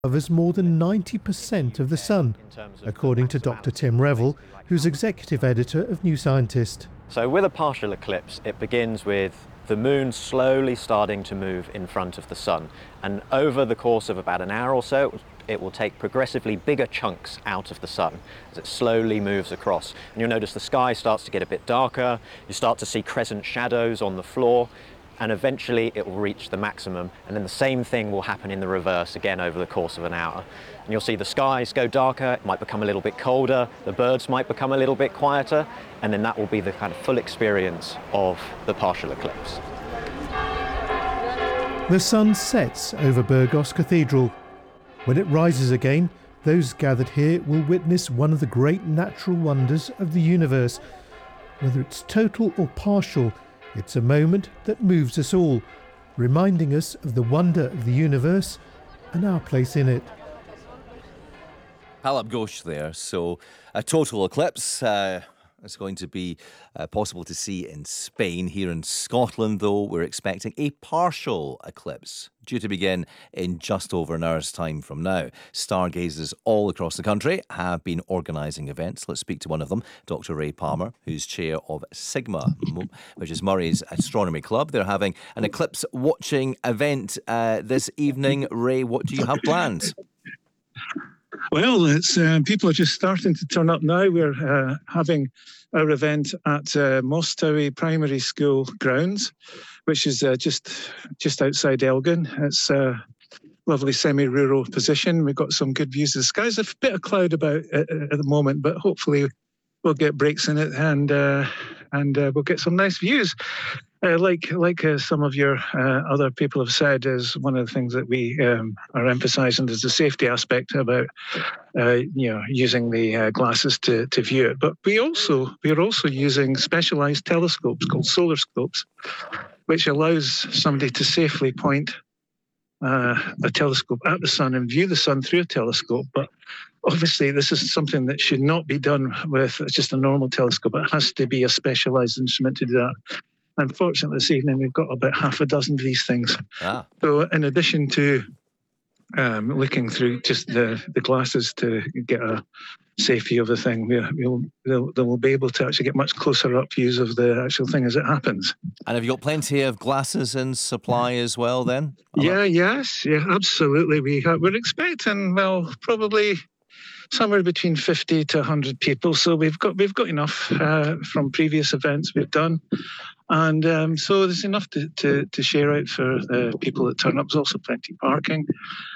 covers more than 90% of the sun, according to Dr. Tim Revel, who's executive editor of New Scientist. So with a partial eclipse, it begins with the moon slowly starting to move in front of the sun. And over the course of about an hour or so, it will take progressively bigger chunks out of the sun as it slowly moves across. And you'll notice the sky starts to get a bit darker, you start to see crescent shadows on the floor, and eventually it will reach the maximum. And then the same thing will happen in the reverse again over the course of an hour. And you'll see the skies go darker, it might become a little bit colder, the birds might become a little bit quieter, and then that will be the kind of full experience of the partial eclipse. The sun sets over Burgos Cathedral. When it rises again, those gathered here will witness one of the great natural wonders of the universe. Whether it's total or partial, it's a moment that moves us all, reminding us of the wonder of the universe and our place in it. Halep Ghosh there. So a total eclipse is going to be possible to see in Spain. Here in Scotland, though, we're expecting a partial eclipse due to begin in just over an hour's time from now. Stargazers all across the country have been organising events. Let's speak to one of them, Dr. Ray Palmer, who's chair of Sigma, which is Murray's Astronomy Club. They're having an eclipse watching event this evening. Ray, what do you have planned? Well, it's people are just starting to turn up now. We're having our event at Mostowie Primary School grounds, which is just outside Elgin. It's a lovely semi-rural position. We've got some good views of the skies. There's a bit of cloud about at the moment, but hopefully we'll get breaks in it and we'll get some nice views. Like some of your other people have said, is one of the things that we are emphasising is the safety aspect about using the glasses to view it. But we are also using specialised telescopes called solar scopes, which allows somebody to safely point a telescope at the sun and view the sun through a telescope. But obviously, this is something that should not be done with just a normal telescope. It has to be a specialised instrument to do that. Unfortunately, this evening we've got about half a dozen of these things. So in addition to looking through just the glasses to get a safe view of the thing, they'll be able to actually get much closer up views of the actual thing as it happens. And have you got plenty of glasses in supply as well then? Yes, absolutely. We're expecting, probably somewhere between 50 to 100 people. So we've got enough from previous events we've done. And so there's enough to share out for the people that turn up. There's also plenty parking.